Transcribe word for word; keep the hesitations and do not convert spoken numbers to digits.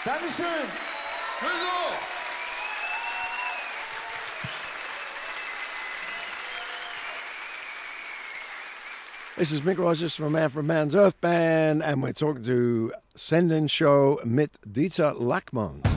Dankeschön. Also. This is Mick Rogers from Man from Man's Earth Band, and we're talking to Senden Show mit Dieter Lackmann.